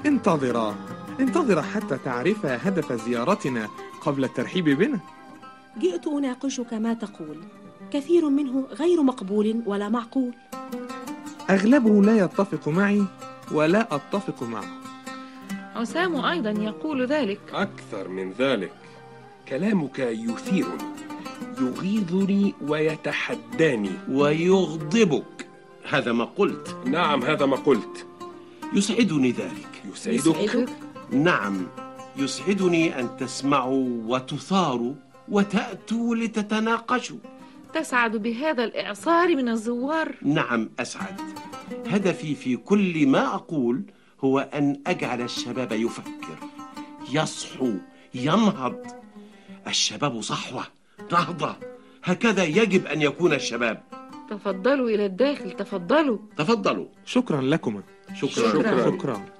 انتظرا حتى تعرفا هدف زيارتنا قبل الترحيب بنا. جئت أناقشك ما تقول، كثير منه غير مقبول ولا معقول. أغلبه لا يتفق معي ولا أتفق معه. عسام أيضا يقول ذلك. أكثر من ذلك، كلامك يثيرني، يغيظني ويتحداني ويغضبك. هذا ما قلت. نعم، هذا ما قلت. يسعدني ذلك. يسعدك؟ نعم، يسعدني أن تسمعوا وتثاروا وتأتوا لتتناقشوا. تسعد بهذا الإعصار من الزوار؟ نعم أسعد. هدفي في كل ما أقول هو أن أجعل الشباب يفكر، يصحو، ينهض. الشباب صحوة، نهضة، هكذا يجب أن يكون الشباب. تفضلوا إلى الداخل، تفضلوا. تفضلوا. شكرا لكم. شكرا. شكرا.